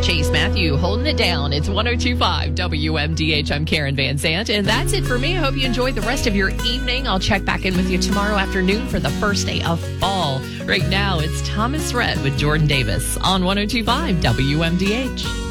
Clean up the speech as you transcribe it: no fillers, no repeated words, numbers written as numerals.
Chase Matthew holding it down. It's 102.5 WMDH. I'm Karen Van Zant, and that's it for me. I hope you enjoyed the rest of your evening. I'll check back in with you tomorrow afternoon for the first day of fall. Right now, it's Thomas Rhett with Jordan Davis on 102.5 WMDH.